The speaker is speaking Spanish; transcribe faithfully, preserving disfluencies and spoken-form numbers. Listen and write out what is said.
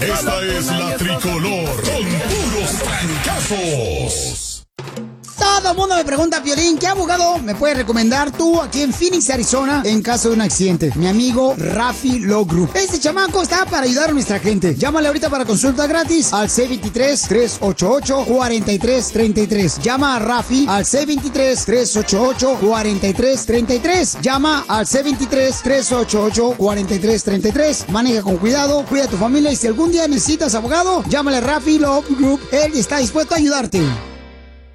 Esta es la tricolor con puros trancazos. Todo el mundo me pregunta, Piolín, ¿qué abogado me puedes recomendar tú aquí en Phoenix, Arizona, en caso de un accidente? Mi amigo Rafi Law Group. Este chamaco está para ayudar a nuestra gente. Llámale ahorita para consulta gratis al seis dos tres, tres ocho ocho, cuatro tres tres tres. Llama a Rafi al seis dos tres, tres ocho ocho, cuatro tres tres tres. Llama al seis dos tres, tres ocho ocho, cuatro tres tres tres. Maneja con cuidado, cuida a tu familia y si algún día necesitas abogado, llámale a Rafi Law Group. Él está dispuesto a ayudarte.